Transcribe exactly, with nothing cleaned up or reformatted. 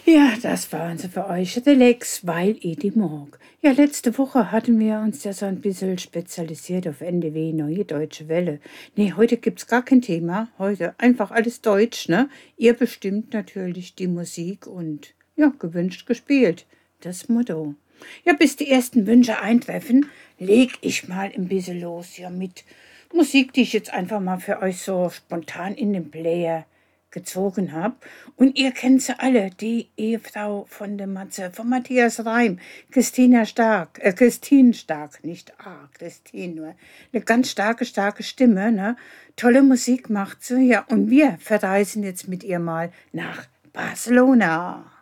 Ja, das waren sie für euch, The Lex, weil ich die mag. Ja, letzte Woche hatten wir uns ja so ein bisschen spezialisiert auf N D W, Neue Deutsche Welle. Nee, heute gibt's gar kein Thema. Heute einfach alles Deutsch, ne? Ihr bestimmt natürlich die Musik und ja, gewünscht gespielt. Das Motto. Ja, bis die ersten Wünsche eintreffen, leg ich mal ein bisschen los, ja, mit Musik, die ich jetzt einfach mal für euch so spontan in den Player gezogen habe. Und ihr kennt sie alle, die Ehefrau von der Matze, von Matthias Reim, Christina Stark, äh, Christine Stark, nicht A, Christine nur. Eine ganz starke, starke Stimme, ne? Tolle Musik macht sie, ja. Und wir verreisen jetzt mit ihr mal nach Barcelona.